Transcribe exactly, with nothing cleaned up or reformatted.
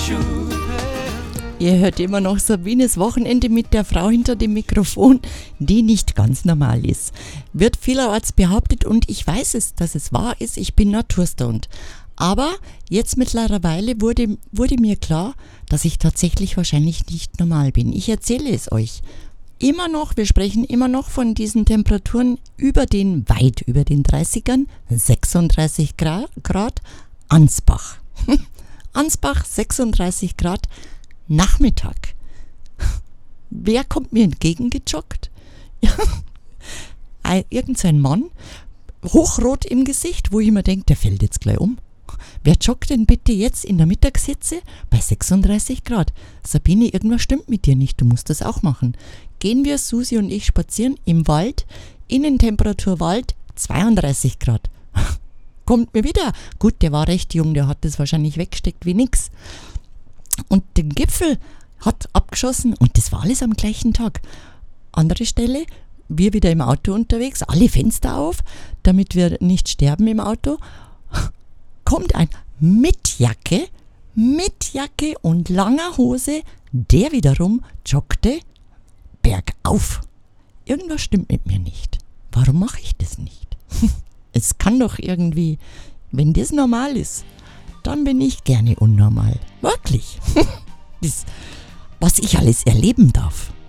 Ihr hört immer noch Sabines Wochenende mit der Frau hinter dem Mikrofon, die nicht ganz normal ist. Wird vielerorts behauptet und ich weiß es, dass es wahr ist, ich bin naturstoned. Aber jetzt mittlerweile wurde, wurde mir klar, dass ich tatsächlich wahrscheinlich nicht normal bin. Ich erzähle es euch. Immer noch, wir sprechen immer noch von diesen Temperaturen über den, weit über den dreißigern, sechsunddreißig Grad, Ansbach. Ansbach, sechsunddreißig Grad, Nachmittag. Wer kommt mir entgegengejoggt? Ja, irgend so ein Mann, hochrot im Gesicht, wo ich mir denke, der fällt jetzt gleich um. Wer joggt denn bitte jetzt in der Mittagshitze bei sechsunddreißig Grad? Sabine, irgendwas stimmt mit dir nicht, du musst das auch machen. Gehen wir, Susi und ich, spazieren im Wald, Innentemperatur Wald, zweiunddreißig Grad. Kommt mir wieder. Gut, der war recht jung, der hat das wahrscheinlich weggesteckt wie nix. Und den Gipfel hat abgeschossen und das war alles am gleichen Tag. Andere Stelle, wir wieder im Auto unterwegs, alle Fenster auf, damit wir nicht sterben im Auto. Kommt ein mit Jacke, mit Jacke und langer Hose, der wiederum joggte bergauf. Irgendwas stimmt mit mir nicht. Warum mache ich das nicht? Es kann doch irgendwie, wenn das normal ist, dann bin ich gerne unnormal. Wirklich. Das, was ich alles erleben darf.